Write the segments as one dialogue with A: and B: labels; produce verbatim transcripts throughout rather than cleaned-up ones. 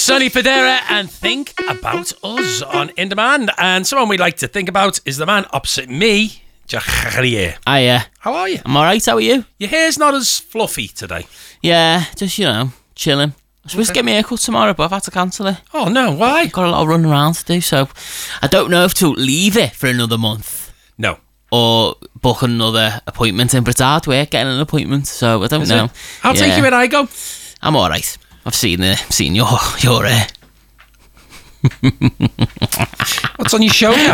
A: Sonny Federa and Think About Us on In Demand. And someone we'd like to think about is the man opposite me, Jack Harrier.
B: Hiya.
A: How are you?
B: I'm alright, how are you?
A: Your hair's not as fluffy today.
B: Yeah, just, you know, chilling. I was supposed
A: Okay.
B: to get my haircut tomorrow, but I've had to cancel it.
A: Oh, no, why?
B: I've got a lot of running around to do, so I don't know if to leave it for another month
A: No.
B: or book another appointment in. But it's hard work getting an appointment, so I don't
A: Is
B: know.
A: it? I'll
B: Yeah.
A: take you where I go.
B: I'm alright. I've seen uh, seen your your hair.
A: What's on your shoulder?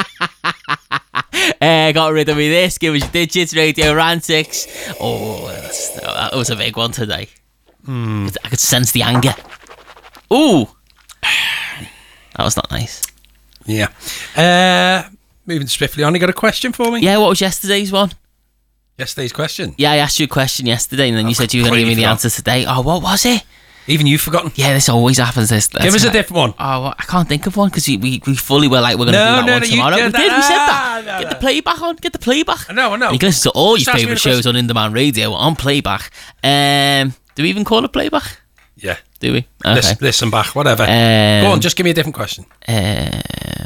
B: Uh, got rid of me this, give us your digits, radio rantics. Oh, that's, that was a big one today.
A: Mm.
B: I could sense the anger. Ooh. That was not nice.
A: Yeah. Uh, moving swiftly on, you got a question for me?
B: Yeah, what was yesterday's one?
A: Yesterday's question.
B: Yeah, I asked you a question yesterday and then you
A: I've
B: said you were going to give me the
A: completely
B: answer today. Oh, what was it?
A: Even you've forgotten.
B: Yeah, this always happens. This.
A: Give us a different one.
B: Oh, well, I can't think of one because we, we, we fully were like, we're going to
A: No,
B: do that
A: no,
B: one
A: no, you
B: tomorrow.
A: did
B: We
A: that.
B: did, we said that.
A: Ah, no,
B: Get
A: no.
B: the playback on, get the playback.
A: No, I know.
B: You can listen to all
A: Just
B: your
A: ask me
B: favourite
A: the
B: shows
A: question.
B: on In-Demand Radio on playback. Um, do we even call it playback?
A: Yeah.
B: Do we? Okay.
A: Listen, listen back, whatever.
B: Um,
A: Go on, just give me a different question.
B: Uh,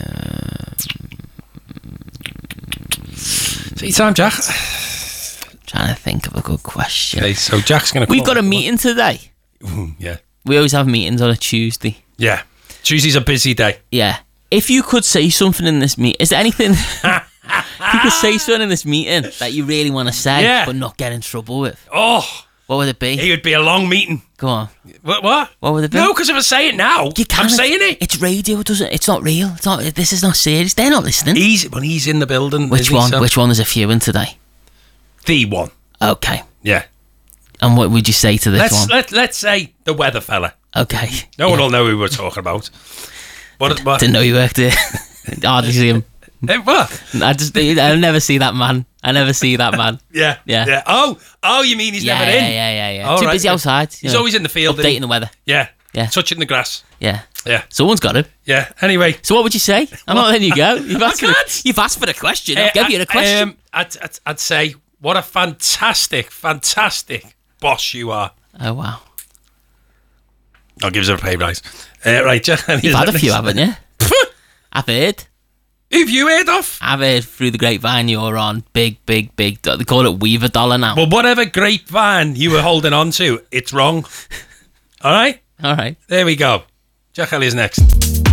A: Take your time, Jack.
B: trying to think of a good question.
A: Okay, so Jack's going to
B: We've got a meeting today.
A: Yeah.
B: We always have meetings on a Tuesday.
A: Yeah. Tuesday's a busy day.
B: Yeah. If you could say something in this meeting, is there anything... if you could say something in this meeting that you really want to say
A: Yeah.
B: but not get in trouble with,
A: Oh,
B: what would it be?
A: it would be a long meeting.
B: Go on.
A: What? What?
B: What would it be?
A: No, because if I say it now,
B: You can't.
A: I'm saying it.
B: It's radio, doesn't it? It's not real. It's not. This is not serious. They're not listening.
A: He's, when he's in the building.
B: Which
A: isn't he,
B: one?
A: so-
B: Which one is a few in today?
A: The one.
B: Okay.
A: Yeah.
B: And what would you say to this
A: Let's
B: one?
A: let let's say the weather fella.
B: Okay.
A: No
B: Yeah.
A: one will know who we're talking about. What? what
B: Didn't know you worked here. Hardly see him.
A: Eh, what?
B: I just. I never see that man. I never see that man.
A: Yeah.
B: Yeah.
A: Yeah. Oh. Oh, you mean he's
B: yeah,
A: never
B: yeah,
A: in?
B: yeah, yeah, yeah.
A: All
B: Too
A: right.
B: busy outside. you
A: He's
B: know,
A: always in the field. isn't he?
B: updating the weather.
A: Yeah.
B: Yeah.
A: Touching the grass.
B: Yeah.
A: Yeah.
B: Someone's got him.
A: Yeah. Anyway.
B: So what would you say? I'm not letting you go. You've asked, for,
A: can't.
B: you've asked for a question. I'll
A: Uh,
B: give you a question.
A: Um, I'd, I'd, I'd say, what a fantastic, fantastic boss you are.
B: Oh wow.
A: I'll give you a pay rise. Uh, right, Jack.
B: You've had a few, haven't you? I've heard.
A: Who've you heard of?
B: I've heard through the grapevine you're on big, big, big. do- They call it Weaver Dollar now.
A: Well, whatever grapevine you were holding on to, it's wrong. All right?
B: All right.
A: There we go. Jack Elliott's next.